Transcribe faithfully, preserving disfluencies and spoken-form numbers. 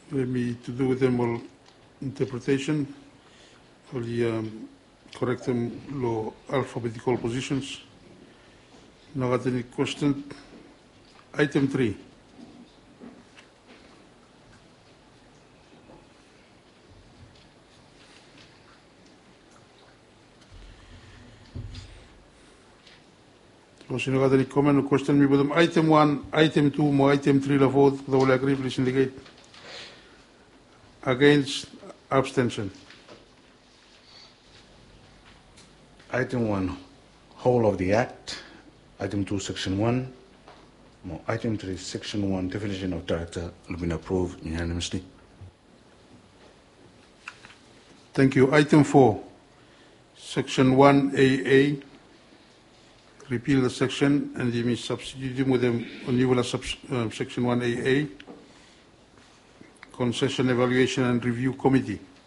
let me to do with them all interpretation, only um, correct them lo alphabetical positions. Now got any question? Item three. So, if you got any comment or question, me with them. Item one, item two, mo item three, la vote. The will agree, please indicate. Against, abstention. Item one, whole of the Act. Item two, Section one. Mo item three, Section one, definition of director, will be approved unanimously. Thank you. Item four, Section one A A. Repeal the section and the substitute with the new subs, uh, Section one A A. Concession Evaluation and Review Committee.